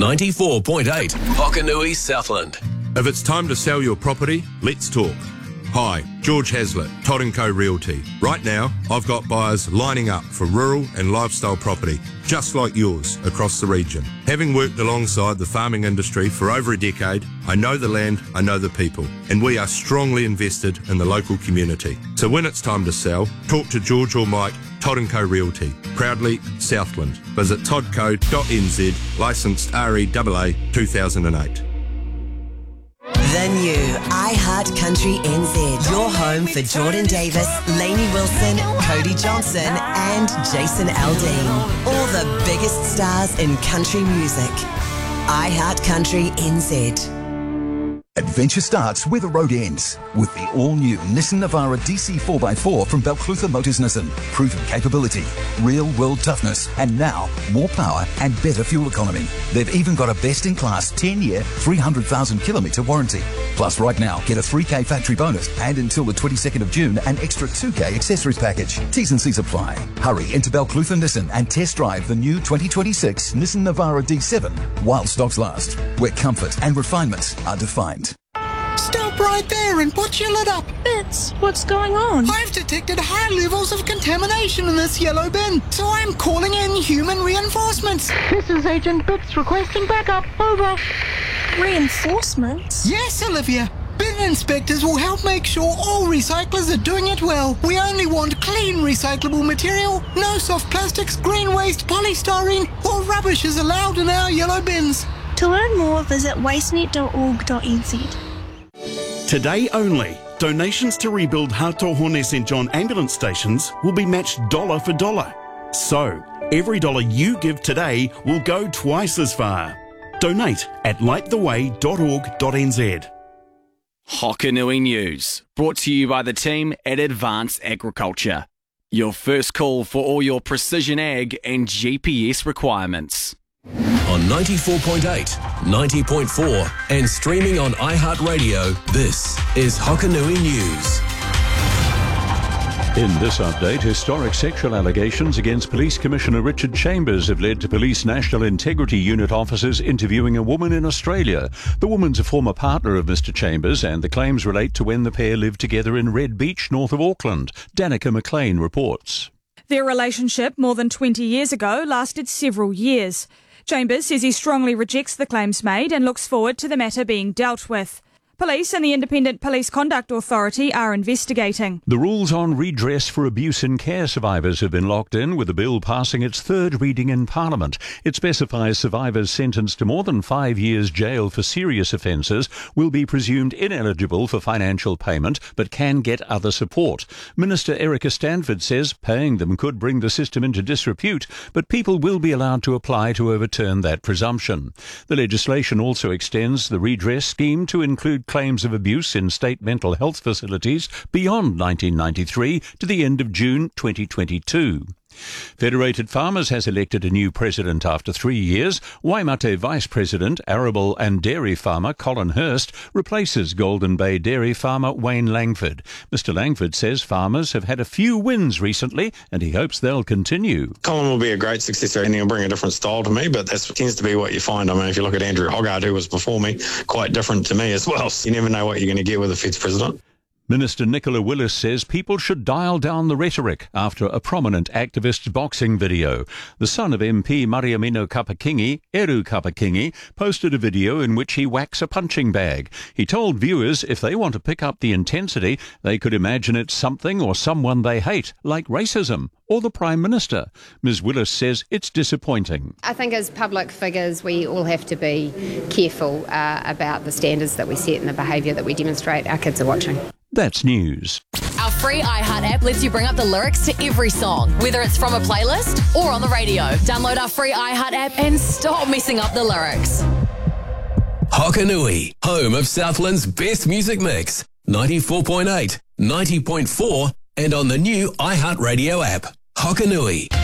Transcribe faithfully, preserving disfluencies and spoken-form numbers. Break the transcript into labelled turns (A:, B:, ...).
A: ninety-four point eight, Hokanui, Southland.
B: If it's time to sell your property, let's talk. Hi, George Hazlitt, Todd and Co Realty. Right now, I've got buyers lining up for rural and lifestyle property, just like yours, across the region. Having worked alongside the farming industry for over a decade, I know the land, I know the people, and we are strongly invested in the local community. So when it's time to sell, talk to George or Mike, Todd and Co Realty. Proudly Southland. Visit todd co dot n z, licensed R E A A two thousand eight.
C: The new iHeart Country N Z. Your home for Jordan Davis, Lainey Wilson, Cody Johnson and Jason Aldean. All the biggest stars in country music. iHeart Country N Z.
D: Adventure starts where the road ends with the all-new Nissan Navara D C four by four from Balclutha Motors Nissan. Proven capability, real-world toughness, and now more power and better fuel economy. They've even got a best-in-class ten-year, three hundred thousand kilometre warranty. Plus, right now, get a three K factory bonus and until the twenty-second of June, an extra two K accessories package. T's and C's apply. Hurry into Balclutha Nissan and test drive the new twenty twenty-six Nissan Navara D seven while stocks last, where comfort and refinement are defined.
E: Stop right there and put your lid up.
F: Bits, what's going on?
E: I've detected high levels of contamination in this yellow bin, so I'm calling in human reinforcements.
F: This is Agent Bits requesting backup. Over. Reinforcements?
E: Yes, Olivia. Bin inspectors will help make sure all recyclers are doing it well. We only want clean recyclable material. No soft plastics, green waste, polystyrene, or rubbish is allowed in our yellow bins.
F: To learn more, visit wastenet dot org dot n z.
G: Today only, donations to rebuild Hatohone Saint John ambulance stations will be matched dollar for dollar. So, every dollar you give today will go twice as far. Donate at light the way dot org dot n z.
H: Hokanui News, brought to you by the team at Advanced Agriculture. Your first call for all your precision ag and G P S requirements.
A: On ninety-four point eight, ninety point four and streaming on iHeartRadio, this is Hokanui News.
I: In this update, historic sexual allegations against Police Commissioner Richard Chambers have led to Police National Integrity Unit officers interviewing a woman in Australia. The woman's a former partner of Mister Chambers, and the claims relate to when the pair lived together in Red Beach, north of Auckland. Danica McLean reports.
J: Their relationship, more than twenty years ago, lasted several years. Chambers says he strongly rejects the claims made and looks forward to the matter being dealt with. Police and the Independent Police Conduct Authority are investigating.
I: The rules on redress for abuse in care survivors have been locked in, with the bill passing its third reading in Parliament. It specifies survivors sentenced to more than five years jail for serious offences will be presumed ineligible for financial payment but can get other support. Minister Erica Stanford says paying them could bring the system into disrepute, but people will be allowed to apply to overturn that presumption. The legislation also extends the redress scheme to include claims of abuse in state mental health facilities beyond nineteen ninety-three to the end of June twenty twenty-two. Federated Farmers has elected a new president after three years. Waimate Vice President, arable and dairy farmer Colin Hurst replaces Golden Bay dairy farmer Wayne Langford. Mister Langford says farmers have had a few wins recently and he hopes they'll continue.
K: Colin will be a great successor and he'll bring a different style to me, but that tends to be what you find. I mean, if you look at Andrew Hoggard, who was before me, quite different to me as well. So you never know what you're going to get with a Feds president.
I: Minister Nicola Willis says people should dial down the rhetoric after a prominent activist's boxing video. The son of M P Mariamino Kapakingi, Eru Kapakingi, posted a video in which he whacks a punching bag. He told viewers if they want to pick up the intensity, they could imagine it's something or someone they hate, like racism or the Prime Minister. Miz Willis says it's disappointing.
L: I think as public figures, we all have to be careful uh, about the standards that we set and the behaviour that we demonstrate. Our kids are watching.
I: That's news.
M: Our free iHeart app lets you bring up the lyrics to every song, whether it's from a playlist or on the radio. Download our free iHeart app and stop messing up the lyrics.
A: Hokanui, home of Southland's best music mix. ninety-four point eight, ninety point four and on the new iHeartRadio app. Hokanui.